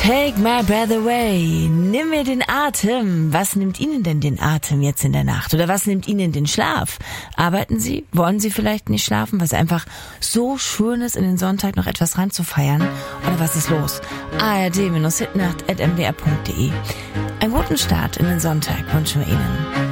Take my breath away. Nimm mir den Atem. Was nimmt Ihnen denn den Atem jetzt in der Nacht? Oder was nimmt Ihnen den Schlaf? Arbeiten Sie? Wollen Sie vielleicht nicht schlafen? Was einfach so schön ist, in den Sonntag noch etwas ranzufeiern? Oder was ist los? ARD-hitnacht@mdr.de. Einen guten Start in den Sonntag wünschen wir Ihnen.